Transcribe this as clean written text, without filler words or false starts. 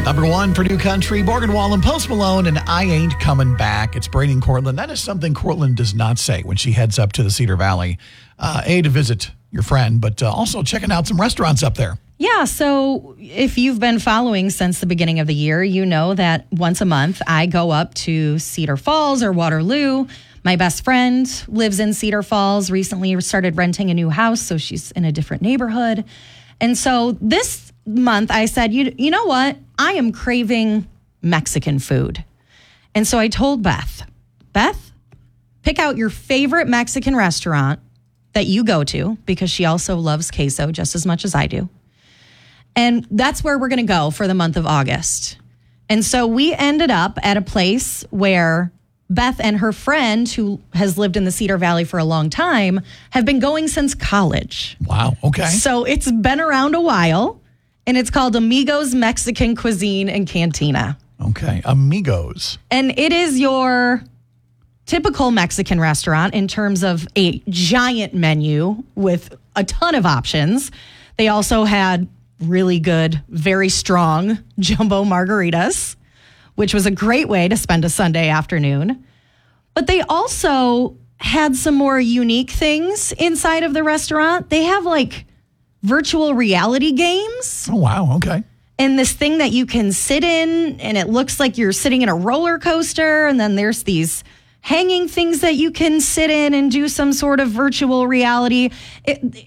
Number one for New Country, Morgan Wallen, Post Malone, and I Ain't Coming Back. It's Brady and Cortland. That is something Cortland does not say when she heads up to the Cedar Valley, to visit your friend, but also checking out some restaurants up there. Yeah, so if you've been following since the beginning of the year, you know that once a month I go up to Cedar Falls or Waterloo. My best friend lives in Cedar Falls, recently started renting a new house, so she's in a different neighborhood. And so this month I said, you know what? I am craving Mexican food. And so I told Beth, pick out your favorite Mexican restaurant that you go to, because she also loves queso just as much as I do. And that's where we're going to go for the month of August. And so we ended up at a place where Beth and her friend, who has lived in the Cedar Valley for a long time, have been going since college. Wow, okay. So it's been around a while, and it's called Amigos Mexican Cuisine and Cantina. Okay, Amigos. And it is your typical Mexican restaurant in terms of a giant menu with a ton of options. They also had really good, very strong jumbo margaritas, which was a great way to spend a Sunday afternoon. But they also had some more unique things inside of the restaurant. They have like virtual reality games. Oh, wow, okay. And this thing that you can sit in, and it looks like you're sitting in a roller coaster. And then there's these hanging things that you can sit in and do some sort of virtual reality.